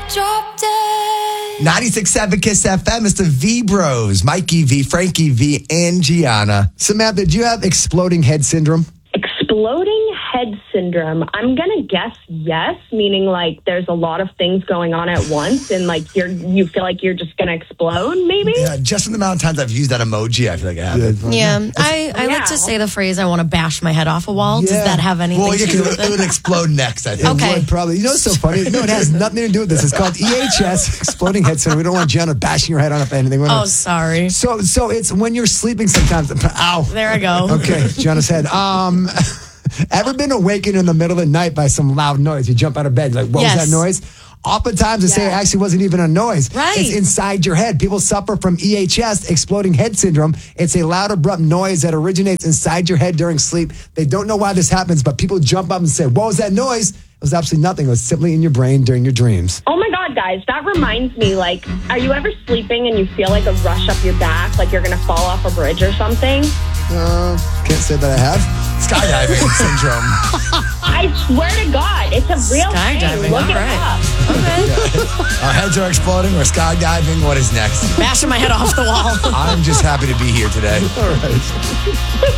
drop dead. 96.7 Kiss FM. It's the V Bros. Mikey V, Frankie V, and Gianna. Samantha, do you have exploding head syndrome? Exploding head syndrome. I'm going to guess yes, meaning like there's a lot of things going on at once and like you feel like you're just going to explode maybe? Yeah, just from the amount of times I've used that emoji, I feel like I have it. Yeah, I like to say the phrase, I want to bash my head off a wall. Does that have anything Well, to do with it would explode next, I think. Okay. It would probably. You know what's so funny? No, it has nothing to do with this. It's called EHS, exploding head syndrome. We don't want Gianna bashing your head on anything. Oh, sorry. So it's when you're sleeping sometimes. Ow. There I go. Okay, Gianna's head. Ever been awakened in the middle of the night by some loud noise? You jump out of bed, like, what was that noise? Oftentimes, they say it actually wasn't even a noise. Right. It's inside your head. People suffer from EHS, exploding head syndrome. It's a loud, abrupt noise that originates inside your head during sleep. They don't know why this happens, but people jump up and say, what was that noise? It was absolutely nothing. It was simply in your brain during your dreams. Oh my God, guys, that reminds me, like, are you ever sleeping and you feel like a rush up your back, like you're going to fall off a bridge or something? Can't say that I have. Skydiving syndrome. I swear to God, it's a real Skydiving, thing. Look it all right. up. Okay. Our heads are exploding. We're skydiving. What is next? Bashing my head off the wall. I'm just happy to be here today. All right.